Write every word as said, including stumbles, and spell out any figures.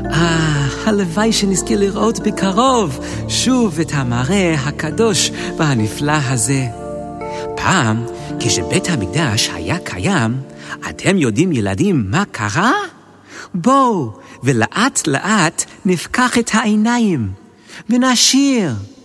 אה, הלוואי שנזכה לראות בקרוב שוב את המראה הקדוש והנפלא הזה. פעם, כשבית המקדש היה קיים, אתם יודעים ילדים מה קרה? בואו, ולאט לאט נפקח את העיניים ונשיר.